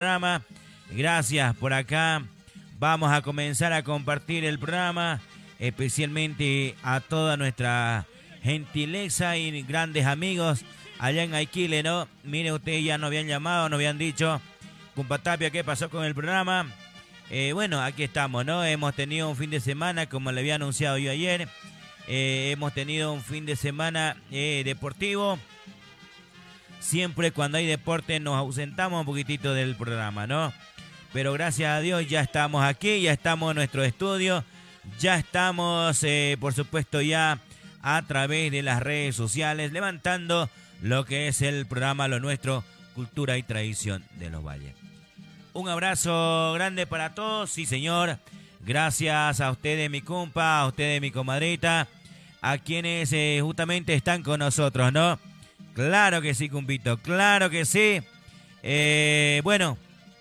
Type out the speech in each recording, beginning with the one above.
programa. Gracias por acá. Vamos a comenzar a compartir el programa, especialmente a toda nuestra gentileza y grandes amigos allá en Aiquile, ¿no? Mire, ustedes ya nos habían llamado, nos habían dicho, Cumpa Tapia, ¿qué pasó con el programa? Bueno, aquí estamos, ¿no? Hemos tenido un fin de semana, como le había anunciado yo ayer. Hemos tenido un fin de semana deportivo. Siempre cuando hay deporte nos ausentamos un poquitito del programa, ¿no? Pero gracias a Dios ya estamos aquí, ya estamos en nuestro estudio, ya estamos, por supuesto, ya a través de las redes sociales, levantando lo que es el programa Lo Nuestro, Cultura y Tradición de los Valles. Un abrazo grande para todos, sí señor. Gracias a ustedes, mi compa, a ustedes, mi comadrita, a quienes justamente están con nosotros, ¿no? Claro que sí, cumpito, claro que sí. Bueno,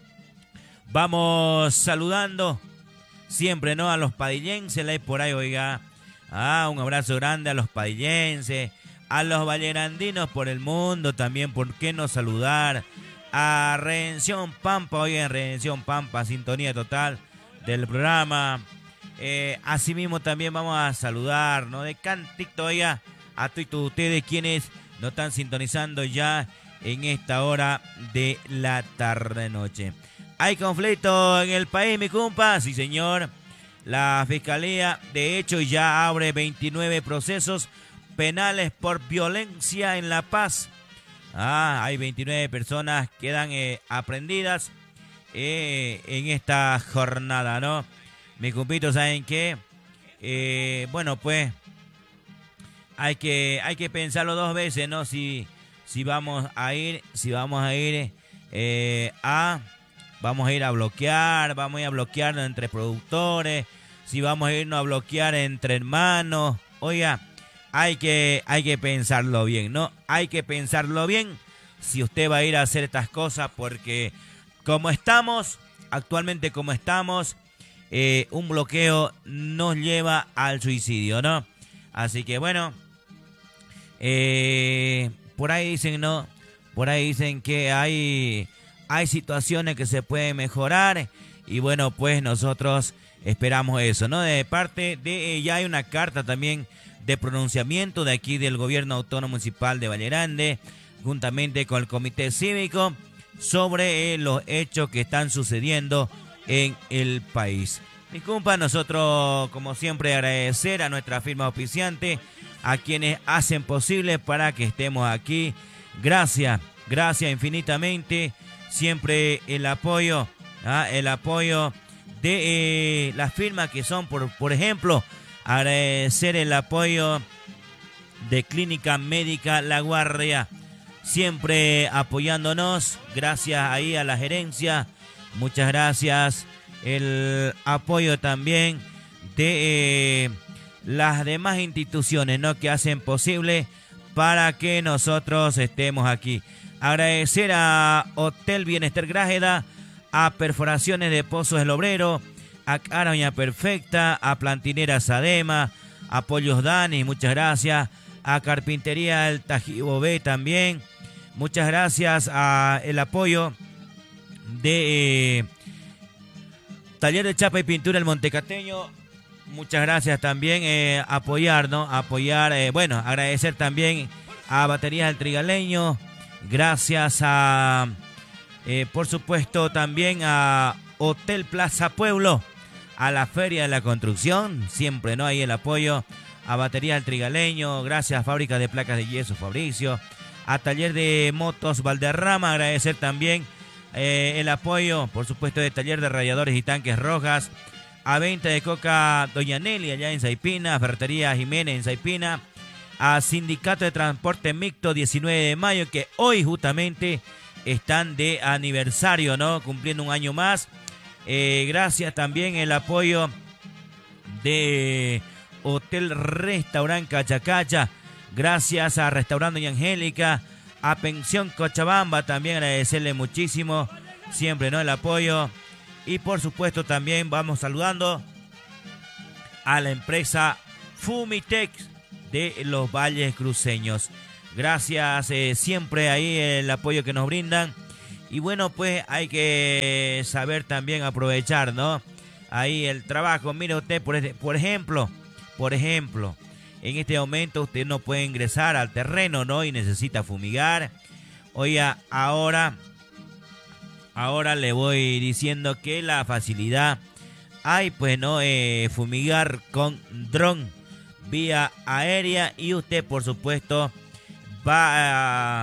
vamos saludando siempre, ¿no? A los padillenses, la hay por ahí, oiga. Un abrazo grande a los padillenses, a los vallerandinos por el mundo también, ¿por qué no saludar? A Redención Pampa, oiga, en Redención Pampa, sintonía total del programa. Asimismo también vamos a saludar, ¿no? De cantito, oiga, a todos ustedes quienes nos están sintonizando ya en esta hora de la tarde-noche. ¿Hay conflicto en el país, mi compa? Sí, señor. La Fiscalía, de hecho, ya abre 29 procesos penales por violencia en La Paz. Hay 29 personas que quedan aprendidas en esta jornada, ¿no? Mis compitos, ¿saben qué? Bueno, pues hay que pensarlo dos veces, ¿no? Si vamos a ir, vamos a ir a bloquear entre productores, si vamos a irnos a bloquear entre hermanos. Oiga, hay que pensarlo bien, ¿no? Hay que pensarlo bien si usted va a ir a hacer estas cosas, porque actualmente como estamos, un bloqueo nos lleva al suicidio, ¿no? Así que bueno, por ahí dicen, ¿no? Por ahí dicen que hay situaciones que se pueden mejorar y bueno, pues nosotros esperamos eso, ¿no? De parte de ya hay una carta también de pronunciamiento de aquí del Gobierno Autónomo Municipal de Valle Grande, juntamente con el Comité Cívico, sobre los hechos que están sucediendo en el país. Mi compa, nosotros como siempre agradecer a nuestra firma auspiciante, a quienes hacen posible para que estemos aquí. Gracias infinitamente. Siempre el apoyo de las firmas que son, por ejemplo, agradecer el apoyo de Clínica Médica La Guardia, siempre apoyándonos. Gracias ahí a la gerencia, muchas gracias. El apoyo también de las demás instituciones, ¿no? Que hacen posible para que nosotros estemos aquí. Agradecer a Hotel Bienestar Grájeda, a Perforaciones de Pozos El Obrero, a Caraña Perfecta, a Plantinera Sadema, a Pollos Dani, muchas gracias. A Carpintería El Tajibo B también. Muchas gracias a el apoyo de Taller de Chapa y Pintura El Montecateño. Muchas gracias también, apoyar, ¿no? Bueno, agradecer también a Baterías El Trigaleño. Gracias a, por supuesto, también a Hotel Plaza Pueblo, a la Feria de la Construcción, siempre, ¿no? Ahí el apoyo a Baterías El Trigaleño. Gracias a Fábrica de Placas de Yeso Fabricio, a Taller de Motos Valderrama. Agradecer también el apoyo, por supuesto, de Taller de Radiadores y Tanques Rojas, a Venta de Coca Doña Nelly allá en Saipina, a Ferretería Jiménez en Saipina, a Sindicato de Transporte Mixto 19 de mayo, que hoy justamente están de aniversario, ¿no? Cumpliendo un año más. Gracias también el apoyo de Hotel Restaurant Cachacacha. Gracias a Restaurante Doña Angélica, a Pensión Cochabamba, también agradecerle muchísimo, siempre, ¿no? El apoyo. Y por supuesto también vamos saludando a la empresa Fumitex de los Valles Cruceños. Gracias siempre ahí el apoyo que nos brindan. Y bueno, pues hay que saber también aprovechar, ¿no? Ahí el trabajo. Mire usted, por ejemplo, en este momento usted no puede ingresar al terreno, ¿no? Y necesita fumigar. Oiga, ahora le voy diciendo que la facilidad hay, pues, ¿no? Fumigar con dron vía aérea y usted, por supuesto, va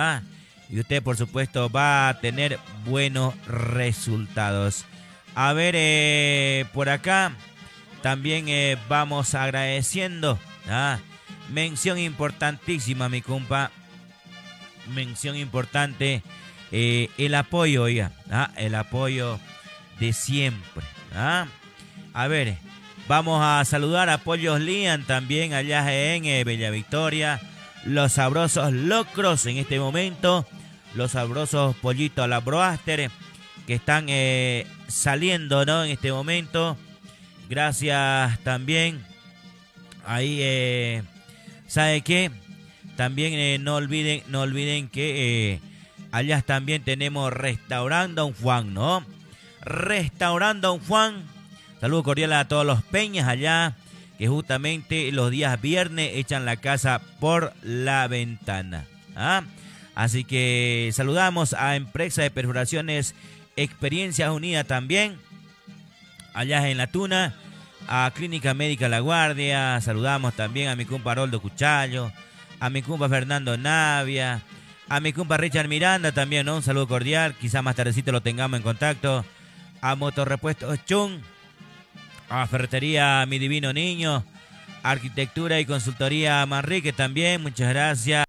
a tener buenos resultados. A ver, por acá también vamos agradeciendo. Mención importantísima, mi compa. Mención importante. El apoyo, oiga. El apoyo de siempre. A ver, vamos a saludar a Pollos Lian también allá en Bella Victoria. Los sabrosos locros en este momento. Los sabrosos pollitos a la broaster que están saliendo, ¿no? En este momento. Gracias también. Ahí, ¿sabe qué? También no olviden que allá también tenemos Restaurando Don Juan, ¿no? Restaurando Don Juan. Saludo cordial a todos los peñas allá, que justamente los días viernes echan la casa por la ventana. Así que saludamos a Empresa de Perforaciones Experiencias Unidas también, allá en La Tuna, a Clínica Médica La Guardia. Saludamos también a mi compa Haroldo Cuchallo, a mi compa Fernando Navia, a mi compa Richard Miranda también, ¿no? Un saludo cordial, quizá más tardecito lo tengamos en contacto. A Motorrepuestos Chun, a Ferretería Mi Divino Niño, Arquitectura y Consultoría Manrique también, muchas gracias.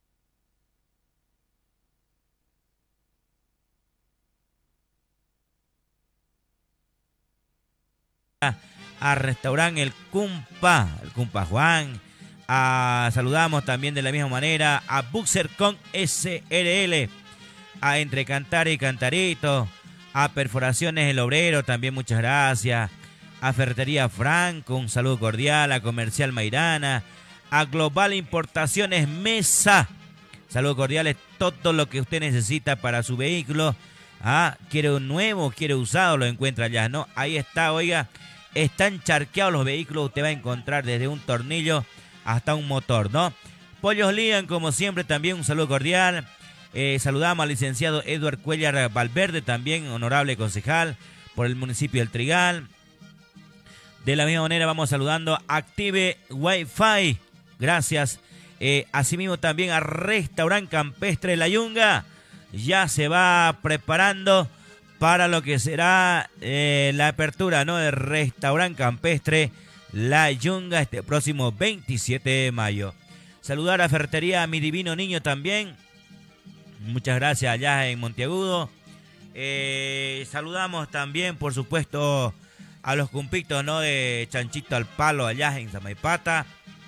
A Restaurante El Cumpa Juan. Saludamos también de la misma manera a Buxer con SRL, a Entre Cantar y Cantarito, a Perforaciones El Obrero también, muchas gracias. A Ferretería Franco, un saludo cordial. A Comercial Mairana, a Global Importaciones Mesa, saludos cordiales. Todo lo que usted necesita para su vehículo. Quiere un nuevo, quiere usado, lo encuentra allá, ¿no? Ahí está, oiga, están charqueados los vehículos. Usted va a encontrar desde un tornillo hasta un motor, ¿no? Pollos Lian, como siempre, también un saludo cordial. Saludamos al licenciado Edward Cuellar Valverde, también honorable concejal por el municipio del Trigal. De la misma manera vamos saludando a Active Wi-Fi, gracias. Asimismo también a Restaurante Campestre La Yunga, ya se va preparando para lo que será la apertura, ¿no? De Restaurante Campestre La Yunga este próximo 27 de mayo. Saludar a Ferretería Mi Divino Niño también, muchas gracias allá en Monteagudo. Saludamos también, por supuesto, a los cumpitos, ¿no? De Chanchito al Palo allá en Samaipata.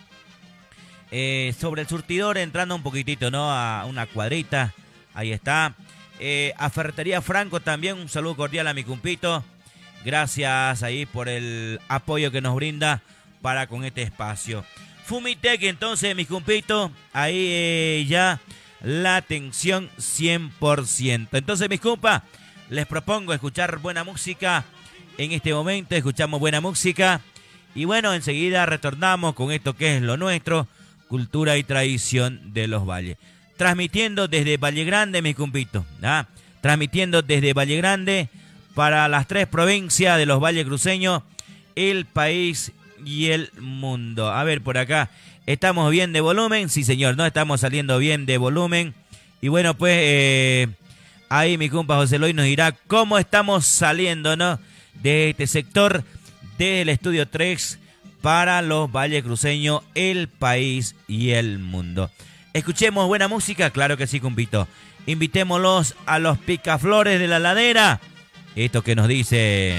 Sobre el surtidor, entrando un poquitito, ¿no? A una cuadrita. Ahí está. A Ferretería Franco también, un saludo cordial a mi cumpito. Gracias ahí por el apoyo que nos brinda para con este espacio. Fumitec, entonces, mis cumpitos. Ahí ya la atención 100%. Entonces, mis compas, les propongo escuchar buena música. En este momento escuchamos buena música y bueno, enseguida retornamos con esto que es lo nuestro, cultura y tradición de los valles. Transmitiendo desde Valle Grande, mis compitos, transmitiendo desde Valle Grande para las 3 provincias de los valles cruceños, el país y el mundo. A ver, por acá, ¿estamos bien de volumen? Sí, señor, no estamos saliendo bien de volumen. Y bueno, pues ahí mi compa José Eloy nos dirá cómo estamos saliendo, ¿no? De este sector del Estudio 3 para los valles cruceños, el país y el mundo. Escuchemos buena música, claro que sí, compito. Invitémoslos a los picaflores de la ladera. Esto que nos dice: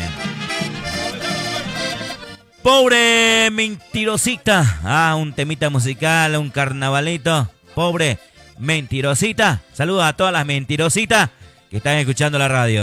pobre mentirosita. Un temita musical, un carnavalito. Pobre mentirosita. Saludos a todas las mentirositas que están escuchando la radio.